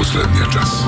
последния час.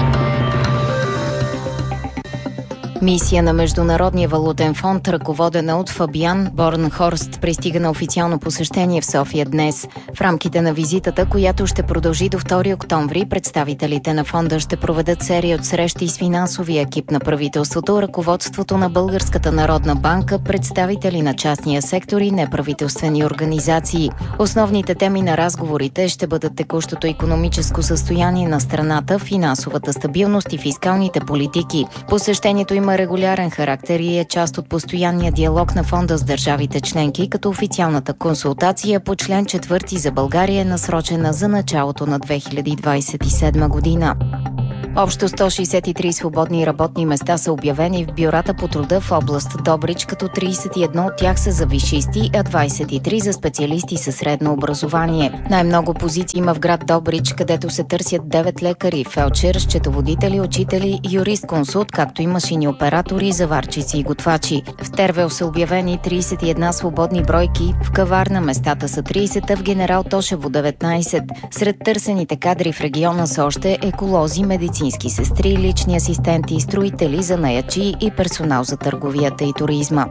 Мисия на Международния валутен фонд, ръководена от Фабиан Борнхорст, пристига на официално посещение в София днес. В рамките на визитата, която ще продължи до 2 октомври, представителите на фонда ще проведат серия от срещи с финансовия екип на правителството, ръководството на Българската народна банка, представители на частния сектор и неправителствени организации. Основните теми на разговорите ще бъдат текущото икономическо състояние на страната, финансовата стабилност и фискалните политики. Посещението има регулярен характер и е част от постоянния диалог на фонда с държавите членки, като официалната консултация по член 4 за България е насрочена за началото на 2027 година. Общо 163 свободни работни места са обявени в бюрата по труда в област Добрич, като 31 от тях са за висшисти, а 23 за специалисти със средно образование. Най-много позиции има в град Добрич, където се търсят 9 лекари, фелдшер, счетоводители, учители, юрист-консулт, както и машини оператори, заварчици и готвачи. В Тервел са обявени 31 свободни бройки, в Каварна местата са 30, а в Генерал Тошево 19. Сред търсените кадри в региона са още еколози, медицински сестри, лични асистенти, строители, занаятчии и персонал за търговията и туризма.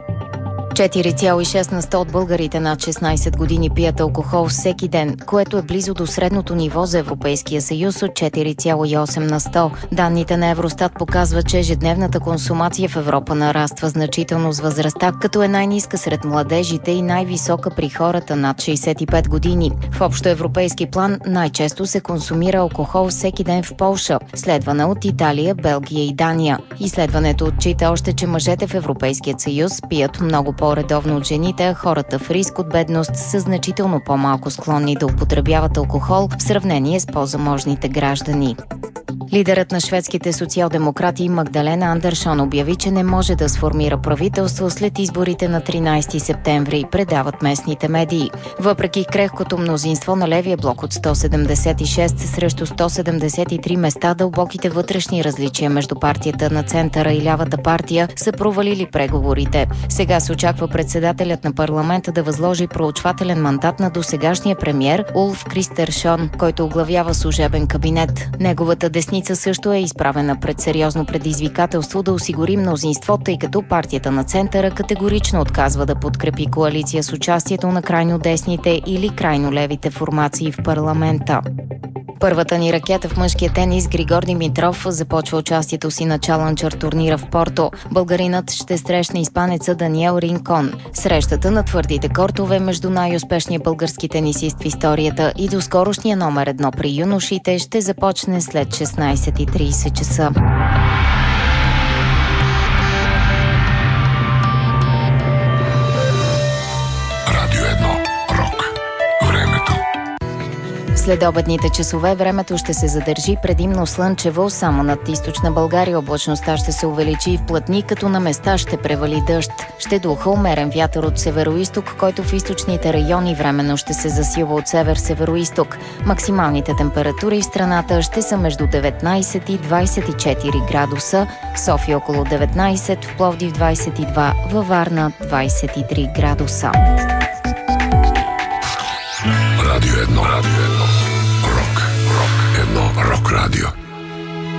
4,6% от българите над 16 години пият алкохол всеки ден, което е близо до средното ниво за Европейския съюз от 4,8%. Данните на Евростат показват, че ежедневната консумация в Европа нараства значително с възрастта, като е най-ниска сред младежите и най-висока при хората над 65 години. В общоевропейски план най-често се консумира алкохол всеки ден в Полша, следвана от Италия, Белгия и Дания. Изследването отчита още, че мъжете в Европейския съюз пият много по-редовно от жените, а хората в риск от бедност са значително по-малко склонни да употребяват алкохол в сравнение с по-заможните граждани. Лидерът на шведските социал-демократи Магдалена Андершон обяви, че не може да сформира правителство след изборите на 13 септември, предават местните медии. Въпреки крехкото мнозинство на левия блок от 176 срещу 173 места, дълбоките вътрешни различия между партията на центъра и лявата партия са провалили преговорите. Сега се очаква председателят на парламента да възложи проучвателен мандат на досегашния премиер Улф Кристершон, който оглавява служебен кабинет. Неговата десница също е изправена пред сериозно предизвикателство да осигури мнозинство, тъй като партията на центъра категорично отказва да подкрепи коалиция с участието на крайно десните или крайно левите формации в парламента. Първата ни ракета в мъжкия тенис Григор Димитров започва участието си на чалънджър турнира в Порто. Българинът ще срещне испанеца Даниел Ринкон. Срещата на твърдите кортове между най-успешния български тенисист в историята и доскорошния номер 1 при юношите ще започне след 16:30 часа. След обедните часове времето ще се задържи предимно слънчево, само над източна България облачността ще се увеличи и вплътни, като на места ще превали дъжд. Ще духа умерен вятър от североизток, който в източните райони временно ще се засилва от север-североизток. Максималните температури в страната ще са между 19 и 24 градуса, в София около 19, в Пловдив 22, във Варна 23 градуса. Радио 1. Рок. Рок радио.